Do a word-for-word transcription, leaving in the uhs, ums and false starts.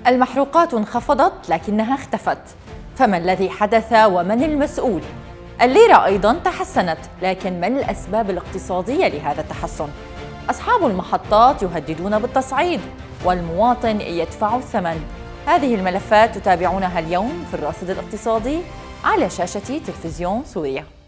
المحروقات انخفضت لكنها اختفت، فما الذي حدث ومن المسؤول؟ الليرة أيضاً تحسنت، لكن ما الأسباب الاقتصادية لهذا التحسن؟ أصحاب المحطات يهددون بالتصعيد والمواطن يدفع الثمن. هذه الملفات تتابعونها اليوم في الراصد الاقتصادي على شاشة تلفزيون سوريا.